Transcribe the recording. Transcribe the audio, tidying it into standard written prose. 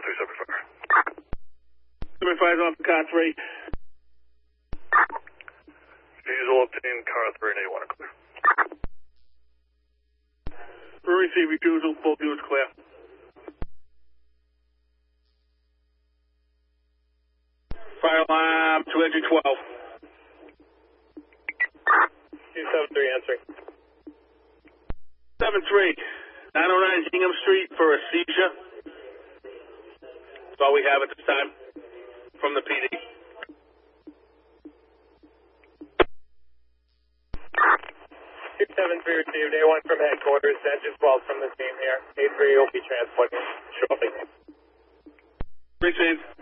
375. 75's off car 3. Visual obtained, car 3 and A1 are clear. Receive refusal, both units clear. Fire alarm, 2 engine 12. 273 answering. 7-3, 909 Hingham Street for a seizure. That's all we have at this time from the PD. 273 received. A1 from headquarters. Engine 12 from the team here. A3 will be transporting shortly. Received.